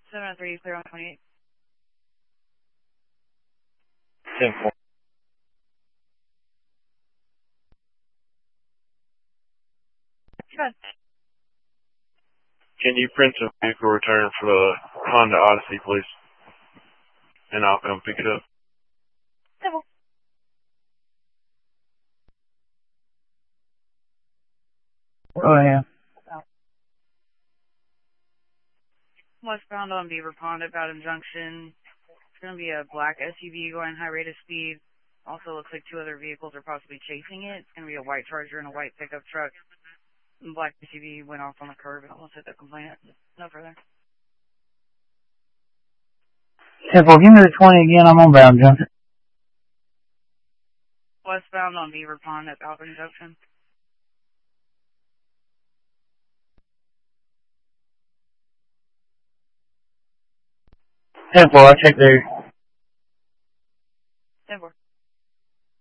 703, clear on 28. 10-4. Good. Can you print a vehicle return for the Honda Odyssey, please? And I'll come pick it up. Double. Oh, yeah. Westbound on Beaver Pond at Bowden Junction. It's going to be a black SUV going high rate of speed. Also looks like two other vehicles are possibly chasing it. It's going to be a white Charger and a white pickup truck. The black SUV went off on the curb and almost hit the complainant. No further. 10-4, give me the 20 again. I'm on Bowden Junction. Westbound on Beaver Pond at Bowden Junction. 10-4, I checked there. 10-4.